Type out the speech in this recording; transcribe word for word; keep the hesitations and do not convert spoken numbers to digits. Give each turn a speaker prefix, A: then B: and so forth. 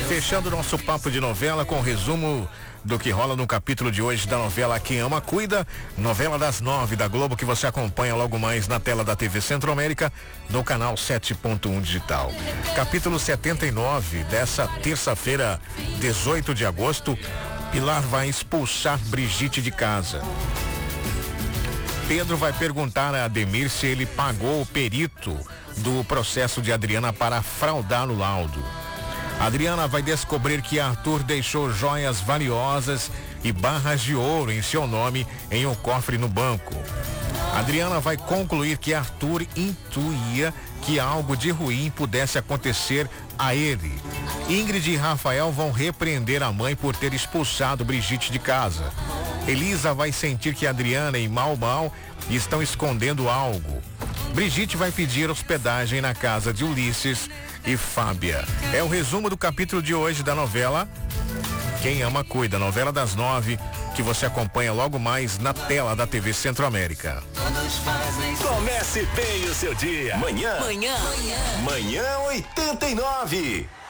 A: Fechando nosso papo de novela com o resumo do que rola no capítulo de hoje da novela Quem Ama Cuida, novela das nove da Globo, que você acompanha logo mais na tela da T V Centro-América, no canal sete ponto um digital. Capítulo setenta e nove dessa terça-feira, dezoito de agosto, Pilar vai expulsar Brigitte de casa. Pedro vai perguntar a Ademir se ele pagou o perito do processo de Adriana para fraudar o laudo. Adriana vai descobrir que Arthur deixou joias valiosas e barras de ouro em seu nome em um cofre no banco. Adriana vai concluir que Arthur intuía que algo de ruim pudesse acontecer a ele. Ingrid e Rafael vão repreender a mãe por ter expulsado Brigitte de casa. Elisa vai sentir que Adriana e Mal Mal estão escondendo algo. Brigitte vai pedir hospedagem na casa de Ulisses e Fábia. É o resumo do capítulo de hoje da novela Quem Ama Cuida, novela das nove, que você acompanha logo mais na tela da T V Centro-América.
B: Comece bem o seu dia. Manhã.
C: Manhã.
B: Manhã oitenta e nove.